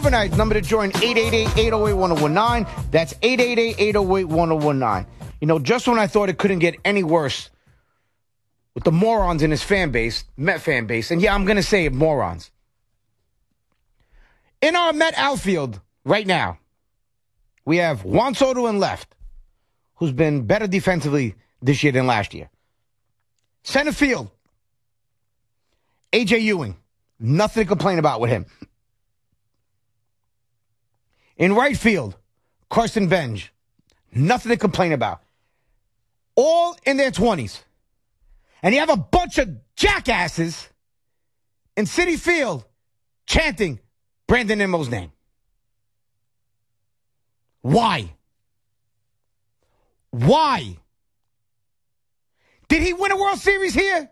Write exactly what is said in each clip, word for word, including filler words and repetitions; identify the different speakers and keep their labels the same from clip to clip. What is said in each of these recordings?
Speaker 1: overnight. Number to join, eight eight eight, eight oh eight, one oh one nine. That's eight eight eight, eight oh eight, one oh one nine. You know, just when I thought it couldn't get any worse with the morons in his fan base, Met fan base, and yeah, I'm going to say it, morons. In our Met outfield right now, we have Juan Soto in left, who's been better defensively this year than last year. Center field, A J Ewing. Nothing to complain about with him. In right field, Carson Benj. Nothing to complain about. All in their twenties. And you have a bunch of jackasses in Citi Field chanting Brandon Nimmo's name. Why? Why? Did he win a World Series here?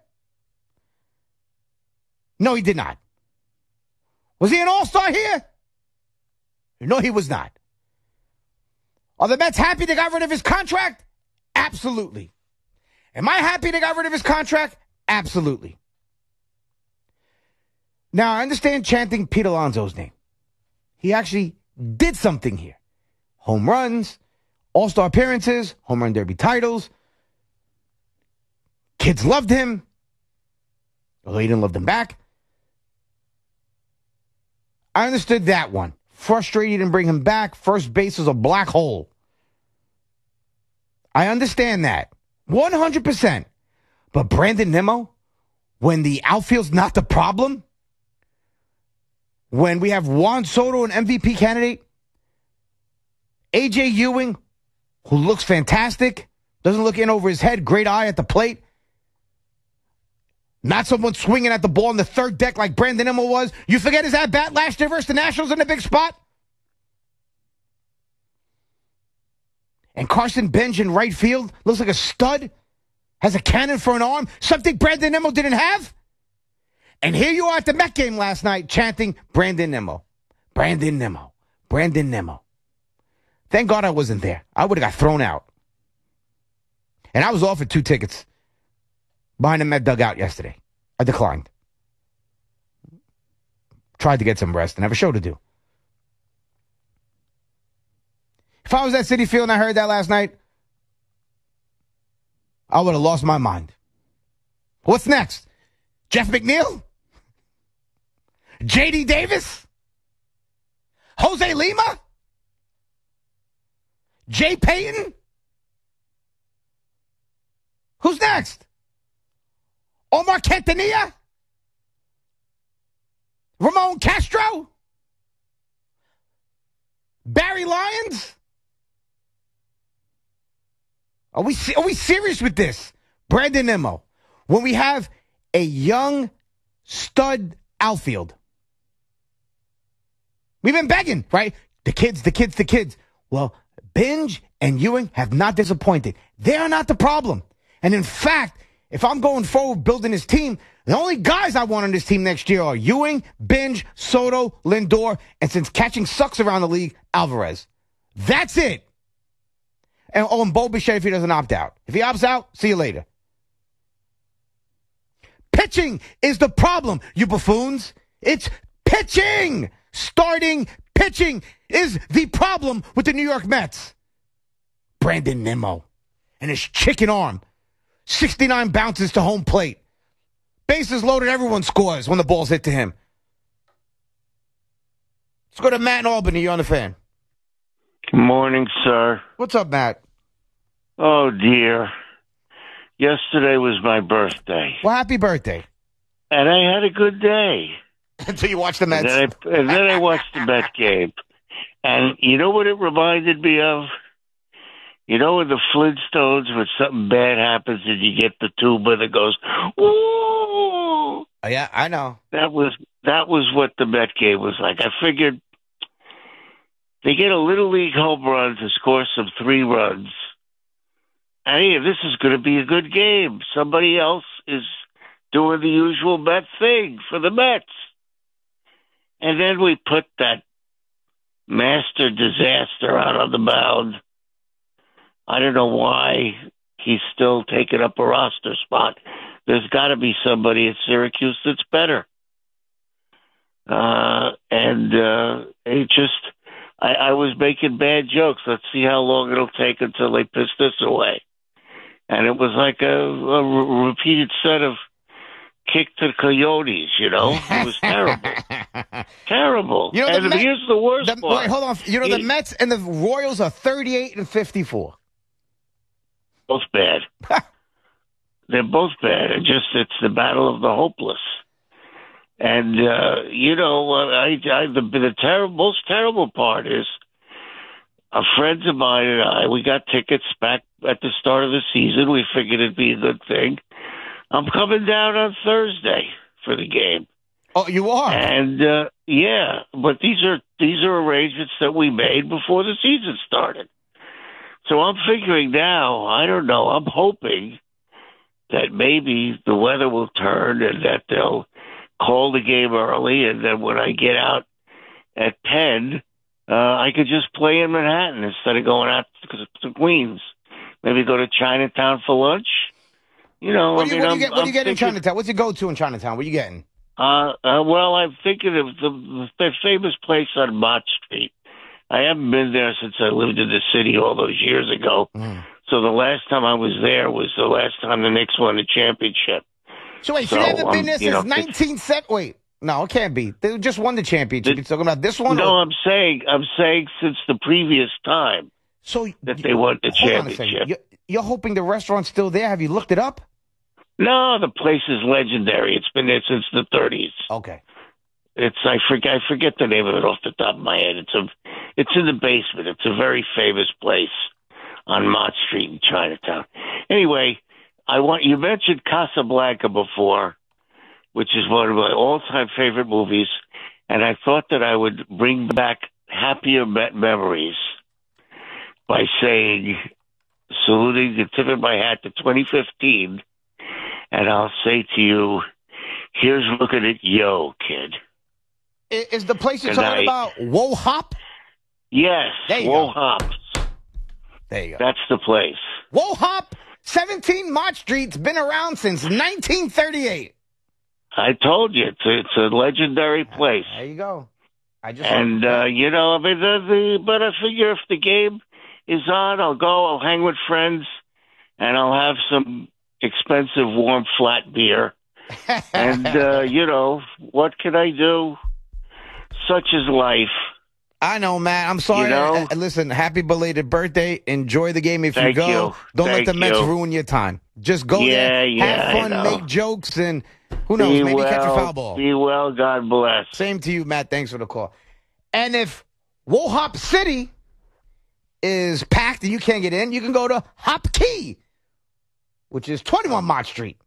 Speaker 1: No, he did not. Was he an all-star here? No, he was not. Are the Mets happy they got rid of his contract? Absolutely. Am I happy they got rid of his contract? Absolutely. Now, I understand chanting Pete Alonso's name. He actually did something here. Home runs, all-star appearances, home run derby titles. Kids loved him, although he didn't love them back. I understood that one. Frustrated he didn't bring him back. First base was a black hole. I understand that. one hundred percent. But Brandon Nimmo, when the outfield's not the problem, when we have Juan Soto, an M V P candidate, A J Ewing, who looks fantastic, doesn't look in over his head, great eye at the plate, not someone swinging at the ball in the third deck like Brandon Nimmo was. You forget his at-bat last year versus the Nationals in the big spot? And Carson Benj in right field looks like a stud, has a cannon for an arm, something Brandon Nimmo didn't have. And here you are at the Met game last night chanting Brandon Nimmo, Brandon Nimmo, Brandon Nimmo. Thank God I wasn't there. I would have got thrown out. And I was offered two tickets behind the Met dugout yesterday. I declined. Tried to get some rest and have a show to do. If I was at Citi Field and I heard that last night, I would have lost my mind. What's next? Jeff McNeil? J D Davis? Jose Lima? Jay Payton? Who's next? Omar Quintanilla? Ramon Castro? Barry Lyons? Are we are we serious with this? Brandon Nimmo. When we have a young stud outfield. We've been begging, right? The kids, the kids, the kids. Well, Benj and Ewing have not disappointed. They are not the problem. And in fact, if I'm going forward building this team, the only guys I want on this team next year are Ewing, Benj, Soto, Lindor, and since catching sucks around the league, Alvarez. That's it. And, oh, and Bo Bichette if he doesn't opt out. If he opts out, see you later. Pitching is the problem, you buffoons. It's pitching. Starting pitching is the problem with the New York Mets. Brandon Nimmo and his chicken arm. sixty-nine bounces to home plate. Bases loaded, everyone scores when the ball's hit to him. Let's go to Matt in Albany. You're on the Fan.
Speaker 2: Good morning, sir.
Speaker 1: What's up, Matt?
Speaker 2: Oh, dear. Yesterday was my birthday.
Speaker 1: Well, happy birthday.
Speaker 2: And I had a good day.
Speaker 1: Until you watched the Mets.
Speaker 2: And then, I, and then I watched the Met game. And you know what it reminded me of? You know in the Flintstones when something bad happens and you get the tuba that goes, ooh.
Speaker 1: Oh, yeah, I know.
Speaker 2: That was that was what the Met game was like. I figured they get a Little League home run to score some three runs. And hey, this is going to be a good game. Somebody else is doing the usual Met thing for the Mets. And then we put that master disaster out on the mound. I don't know why he's still taking up a roster spot. There's got to be somebody at Syracuse that's better. Uh, and uh, it just, I, I was making bad jokes. Let's see how long it'll take until they piss this away. And it was like a, a repeated set of kick to the Coyotes, you know? It was terrible. Terrible.
Speaker 1: You know,
Speaker 2: and
Speaker 1: the Met,
Speaker 2: here's the worst
Speaker 1: the,
Speaker 2: part.
Speaker 1: Wait, hold on. You know, the Mets and the Royals are thirty-eight and fifty-four.
Speaker 2: Both bad. They're both bad. It just, it's the battle of the hopeless. And, uh, you know, I, I, the, the terrible, most terrible part is a friend of mine and I, we got tickets back at the start of the season. We figured it'd be a good thing. I'm coming down on Thursday for the game.
Speaker 1: Oh, you are?
Speaker 2: And, uh, yeah, but these are, these are arrangements that we made before the season started. So I'm figuring now, I don't know, I'm hoping that maybe the weather will turn and that they'll call the game early, and then when I get out at ten, uh, I could just play in Manhattan instead of going out to, to Queens. Maybe go to Chinatown for lunch. You know,
Speaker 1: what do you,
Speaker 2: I mean,
Speaker 1: what do you
Speaker 2: I'm,
Speaker 1: get, what do you get
Speaker 2: thinking,
Speaker 1: in Chinatown? What's your go-to in Chinatown? What are you getting?
Speaker 2: Uh, uh, well, I'm thinking of the, the famous place on Mott Street. I haven't been there since I lived in the city all those years ago. Mm. So the last time I was there was the last time the Knicks won the championship.
Speaker 1: So wait, so, so you haven't been there since nineteen seventy? Wait, no, it can't be. They just won the championship. The, You're talking about this one?
Speaker 2: No,
Speaker 1: or?
Speaker 2: I'm saying I'm saying since the previous time
Speaker 1: so
Speaker 2: that they won the
Speaker 1: hold
Speaker 2: championship.
Speaker 1: On a second. You're, you're hoping the restaurant's still there? Have you looked it up?
Speaker 2: No, the place is legendary. It's been there since the thirties.
Speaker 1: Okay.
Speaker 2: It's I forget I forget the name of it off the top of my head. It's a it's in the basement. It's a very famous place on Mott Street in Chinatown. Anyway, I want you mentioned Casablanca before, which is one of my all-time favorite movies, and I thought that I would bring back happier memories by saying, saluting and tipping my hat to twenty fifteen, and I'll say to you, here's looking at Yo, kid.
Speaker 1: Is the place you're talking about Wo Hop?
Speaker 2: Yes, Wo Hop.
Speaker 1: There you go.
Speaker 2: That's the place.
Speaker 1: Wo Hop, seventeen Mott Street's been around since nineteen thirty-eight.
Speaker 2: I told you, it's a, it's a legendary place.
Speaker 1: There you go. I just
Speaker 2: and, uh, you know, I mean, the, the, but I figure if the game is on, I'll go, I'll hang with friends, and I'll have some expensive, warm, flat beer. and, uh, you know, what can I do? Such is life.
Speaker 1: I know, man. I'm sorry.
Speaker 2: You know?
Speaker 1: uh, listen, happy belated birthday. Enjoy the game if
Speaker 2: Thank
Speaker 1: you go.
Speaker 2: You.
Speaker 1: Don't
Speaker 2: Thank
Speaker 1: let the Mets
Speaker 2: you.
Speaker 1: ruin your time. Just go
Speaker 2: yeah,
Speaker 1: there,
Speaker 2: yeah,
Speaker 1: have fun, make jokes, and who knows,
Speaker 2: Be
Speaker 1: maybe
Speaker 2: well,
Speaker 1: catch a foul ball.
Speaker 2: Be well. God bless.
Speaker 1: Same to you, Matt. Thanks for the call. And if Wo Hop City is packed and you can't get in, you can go to Hop Key, which is twenty-one Mott Street.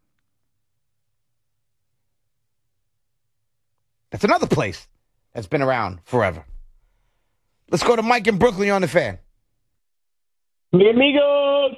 Speaker 1: That's another place that's been around forever. Let's go to Mike in Brooklyn on the Fan.
Speaker 3: Mi amigos,